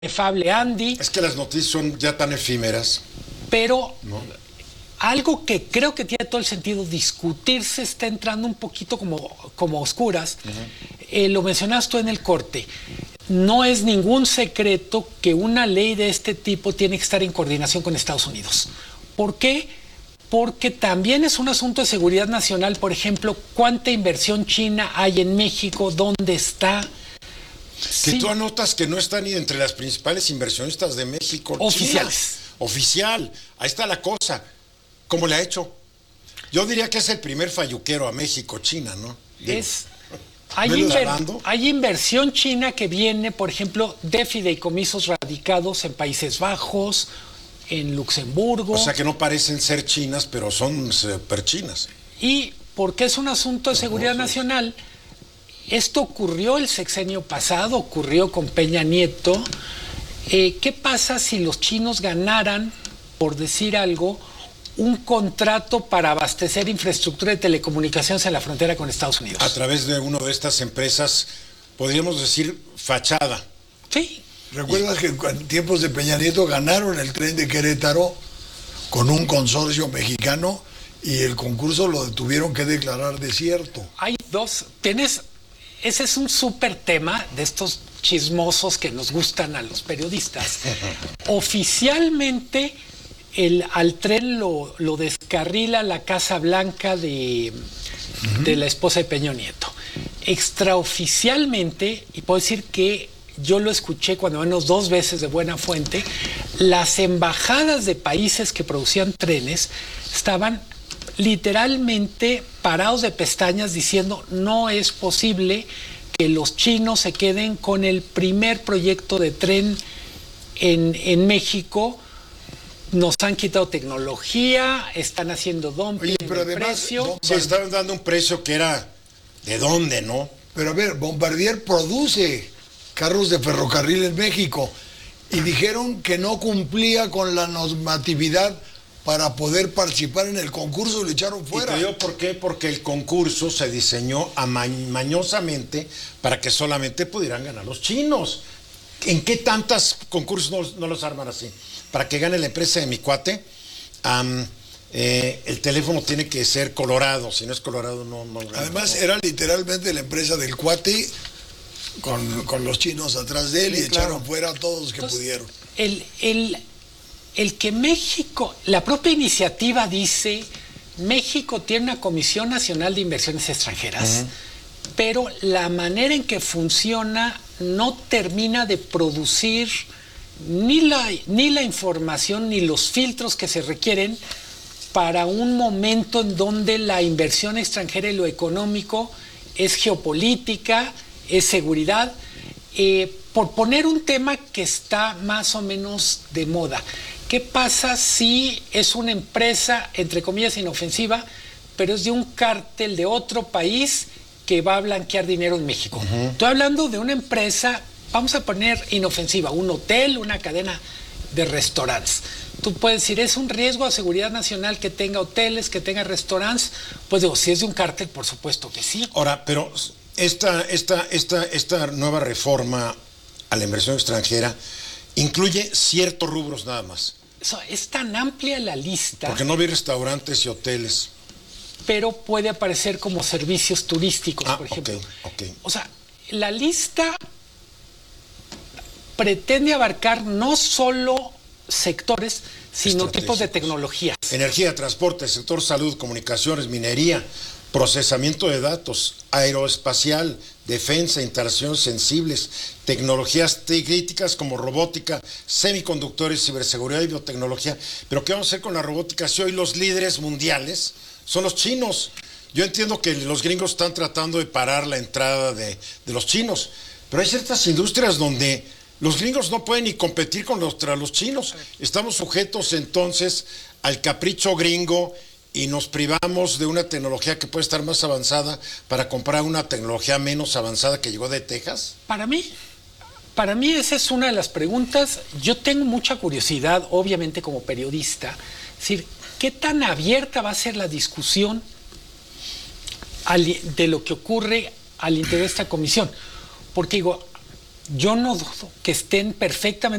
inefable Andy. Es que las noticias son ya tan efímeras. Pero ¿no? Algo que creo que tiene todo el sentido discutirse, está entrando un poquito como oscuras. Lo mencionas tú en el corte. No es ningún secreto que una ley de este tipo tiene que estar en coordinación con Estados Unidos. ¿Por qué? Porque también es un asunto de seguridad nacional. Por ejemplo, ¿cuánta inversión china hay en México? ¿Dónde está? Que tú anotas que no está ni entre las principales inversionistas de México. Oficiales. China. Oficial. Ahí está la cosa. ¿Cómo le ha hecho? Yo diría que es el primer falluquero a México, China, ¿no? Hay inversión china que viene, por ejemplo, de fideicomisos radicados en Países Bajos, en Luxemburgo. O sea que no parecen ser chinas, pero son super chinas. Y porque es un asunto de seguridad nacional, esto ocurrió el sexenio pasado, ocurrió con Peña Nieto. ¿Qué pasa si los chinos ganaran, por decir algo, un contrato para abastecer infraestructura de telecomunicaciones en la frontera con Estados Unidos? A través de una de estas empresas, podríamos decir, fachada. Sí. ¿Recuerdas que en tiempos de Peña Nieto ganaron el tren de Querétaro con un consorcio mexicano y el concurso lo tuvieron que declarar desierto? Hay dos. Ese es un súper tema de estos chismosos que nos gustan a los periodistas. Oficialmente, al tren lo descarrila la Casa Blanca de la esposa de Peña Nieto. Extraoficialmente, y puedo decir que yo lo escuché cuando menos 2 veces de buena fuente, las embajadas de países que producían trenes estaban literalmente parados de pestañas diciendo no es posible que los chinos se queden con el primer proyecto de tren en México. Nos han quitado tecnología, están haciendo dumping en el precio. Se estaban dando un precio que era ¿de dónde, no? Pero a ver, Bombardier produce carros de ferrocarril en México y dijeron que no cumplía con la normatividad para poder participar en el concurso y lo echaron fuera. ¿Y te digo por qué? Porque el concurso se diseñó mañosamente para que solamente pudieran ganar los chinos. ¿En qué tantos concursos no los arman así? Para que gane la empresa de mi cuate, el teléfono tiene que ser colorado. Si no es colorado, no gana. Además, era literalmente la empresa del cuate con los chinos atrás de él, sí, y claro, echaron fuera a todos los que pudieron. El que México, la propia iniciativa dice, México tiene una Comisión Nacional de Inversiones Extranjeras, pero la manera en que funciona no termina de producir ni la información ni los filtros que se requieren para un momento en donde la inversión extranjera y lo económico es geopolítica, es seguridad. Por poner un tema que está más o menos de moda, ¿qué pasa si es una empresa, entre comillas, inofensiva, pero es de un cártel de otro país que va a blanquear dinero en México? Estoy hablando de una empresa, vamos a poner inofensiva, un hotel, una cadena de restaurantes. Tú puedes decir, ¿es un riesgo a seguridad nacional que tenga hoteles, que tenga restaurantes? Pues digo, si es de un cártel, por supuesto que sí. Ahora, pero esta nueva reforma a la inversión extranjera incluye ciertos rubros nada más. Es tan amplia la lista. Porque no vi restaurantes y hoteles. Pero puede aparecer como servicios turísticos, por ejemplo. Okay. O sea, la lista pretende abarcar no solo sectores, sino tipos de tecnologías. Energía, transporte, sector salud, comunicaciones, minería, procesamiento de datos, aeroespacial, defensa, instalaciones sensibles, tecnologías críticas como robótica, semiconductores, ciberseguridad y biotecnología. Pero ¿qué vamos a hacer con la robótica si hoy los líderes mundiales son los chinos? Yo entiendo que los gringos están tratando de parar la entrada de los chinos, pero hay ciertas industrias donde los gringos no pueden ni competir contra los chinos. Estamos sujetos entonces al capricho gringo y nos privamos de una tecnología que puede estar más avanzada para comprar una tecnología menos avanzada que llegó de Texas. Para mí esa es una de las preguntas. Yo tengo mucha curiosidad, obviamente como periodista, es decir, ¿qué tan abierta va a ser la discusión de lo que ocurre al interior de esta comisión? Porque digo, yo no dudo que estén perfectamente